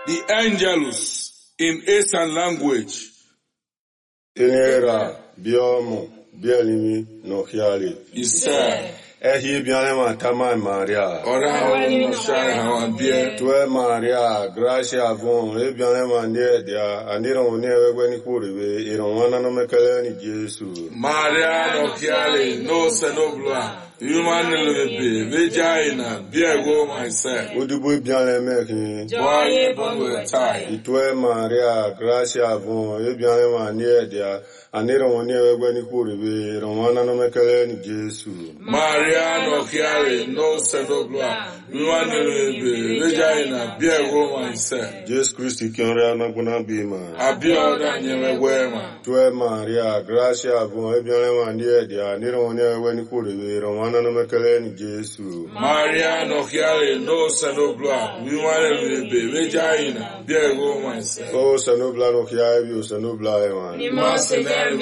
the Angelus in Eastern language. Tenera, biomo, bielimi, no hiali. Isa. Ehi bianema tama Maria. Ora no share hawan bie. Tue Maria, gracia avon, e bianema dia, andiron ne wegweni kuribe, iron wana no mekele ni Jesu. Maria no hiali, no senobla. Human lebe, vagina, biego myself. Udubu bianeme ki. Boye bonwe tai. Tue Maria, gracia avon, e bianema dia, andiron ne wegweni kuribe, iron wana no mekele ni Jesu. Maria no chiare, no senobla. Human lebe, vagina, biego myself. Jesus Christ, Kyora Maguna Bima. Abioda nyewe wema. Tue Maria, gracia avon, e bianema dia, andiron ne wegweni kuribe, Romana no mekele ni Jesu. Maria no chiare, no senobla. Human lebe, vagina, biego myself. Oh, Sanobla no Kiabi, Sanobla, man.